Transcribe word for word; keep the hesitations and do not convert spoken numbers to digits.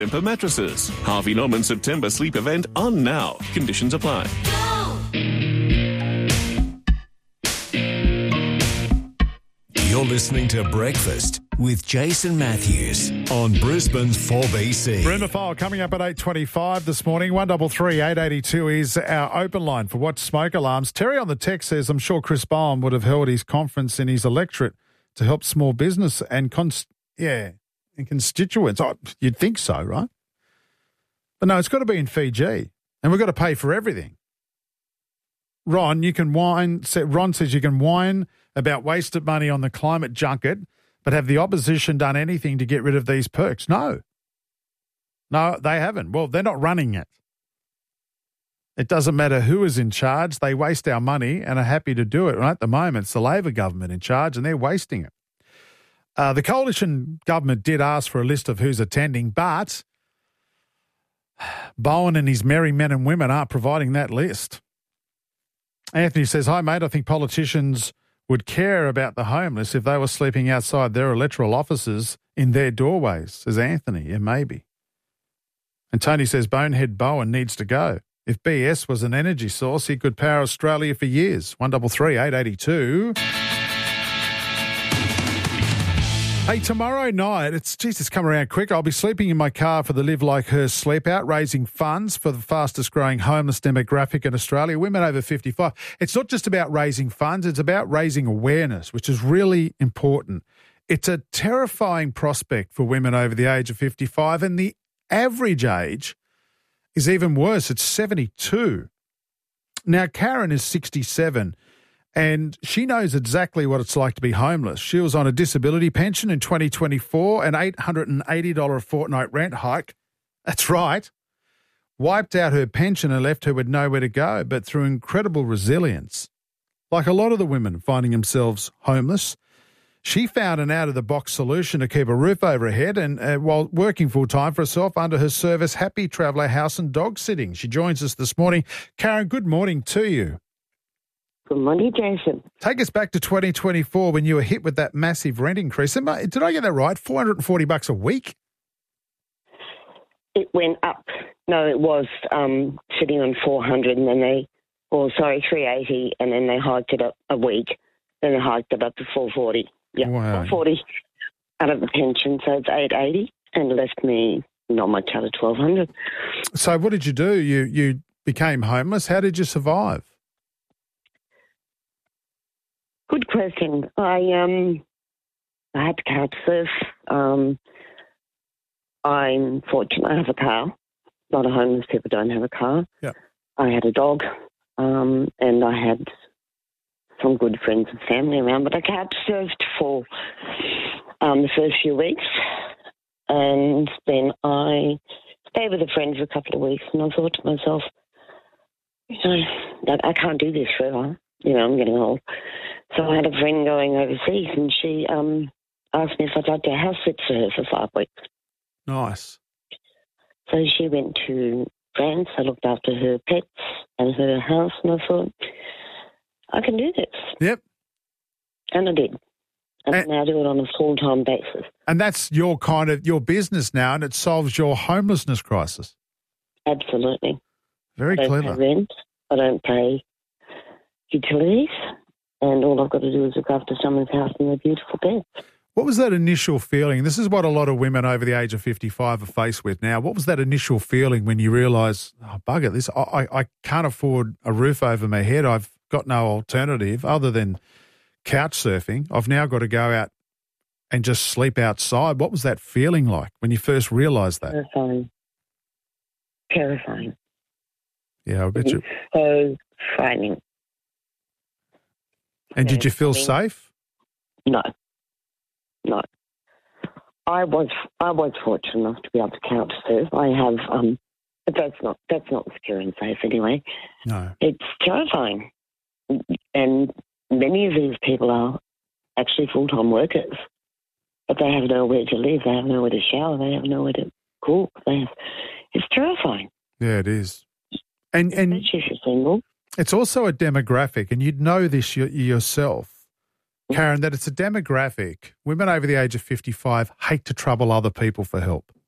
Tempur mattresses. Harvey Norman September sleep event on now. Conditions apply. You're listening to Breakfast with Jason Matthews on Brisbane's four B C. Brenda File coming up at eight twenty-five this morning. one three three, eight eight two is our open line for Watch Smoke Alarms. Terry on the text says, I'm sure Chris Bowen would have held his conference in his electorate to help small business and cons- yeah, and constituents. Oh, you'd think so, right? But no, it's got to be in Fiji, and we've got to pay for everything. Ron, you can whine. Ron says you can whine about wasted money on the climate junket, but have the opposition done anything to get rid of these perks? No. No, they haven't. Well, they're not running it. It doesn't matter who is in charge. They waste our money and are happy to do it. And at the moment, it's the Labor government in charge, and they're wasting it. Uh, the coalition government did ask for a list of who's attending, but Bowen and his merry men and women aren't providing that list. Anthony says, hi, mate, I think politicians would care about the homeless if they were sleeping outside their electoral offices in their doorways, says Anthony. Yeah, maybe. And Tony says, Bonehead Bowen needs to go. If B S was an energy source, he could power Australia for years. one three three, eight eight two. Hey, tomorrow night, it's, geez, it's come around quick. I'll be sleeping in my car for the Live Like Her Sleep Out, raising funds for the fastest growing homeless demographic in Australia, women over fifty-five. It's not just about raising funds, it's about raising awareness, which is really important. It's a terrifying prospect for women over the age of fifty-five, and the average age is even worse. It's seventy-two. Now, Karen is sixty-seven. And she knows exactly what it's like to be homeless. She was on a disability pension in twenty twenty-four, an eight hundred eighty dollars a fortnight rent hike. That's right. Wiped out her pension and left her with nowhere to go. But through incredible resilience, like a lot of the women finding themselves homeless, she found an out-of-the-box solution to keep a roof over her head and uh, while working full-time for herself under her service, Happy Traveller House and Dog Sitting. She joins us this morning. Karen, good morning to you. Good morning, Jason. Take us back to twenty twenty-four when you were hit with that massive rent increase. Did I get that right? four hundred forty bucks a week? It went up. No, it was um, sitting on four hundred, and then they, or sorry, three eighty, and then they hiked it up a week. Then they hiked it up to four forty. Yeah, wow. four forty out of the pension, so it's eight eighty, and left me not much out of twelve hundred. So what did you do? You you became homeless. How did you survive? Good question. I um, I had to couch surf. Um, I'm fortunate I have a car. A lot of homeless people don't have a car. Yeah. I had a dog, um, and I had some good friends and family around. But I couch surfed for um, the first few weeks, and then I stayed with a friend for a couple of weeks, and I thought to myself, you know, I can't do this forever. You know, I'm getting old. So I had a friend going overseas, and she um, asked me if I'd like to house sit for her for five weeks. Nice. So she went to France. I looked after her pets and her house, and I thought, I can do this. Yep. And I did. And, and now I do it on a full-time basis. And that's your kind of, your business now, and it solves your homelessness crisis. Absolutely. Very I don't clever. pay rent. I don't pay utilities. And all I've got to do is look after someone's house and their beautiful beds. What was that initial feeling? This is what a lot of women over the age of fifty-five are faced with now. What was that initial feeling when you realise, oh, bugger this, I, I can't afford a roof over my head. I've got no alternative other than couch surfing. I've now got to go out and just sleep outside. What was that feeling like when you first realised that? Terrifying. Terrifying. Yeah, I bet you. So frightening. And did you feel safe? No, no. I was I was fortunate enough to be able to couch surf. I have, um, but that's not that's not secure and safe anyway. No, it's terrifying, and many of these people are actually full time workers, but they have nowhere to live. They have nowhere to shower. They have nowhere to cook. They have, it's terrifying. Yeah, it is. And and especially if you're single. It's also a demographic, and you'd know this y- yourself, Karen, that it's a demographic. Women over the age of fifty-five hate to trouble other people for help.